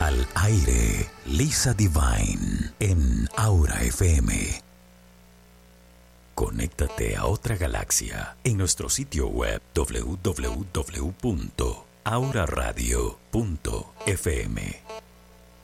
Al aire, Lisa Divine en Aura FM. Conéctate a otra galaxia en nuestro sitio web www.auraradio.fm.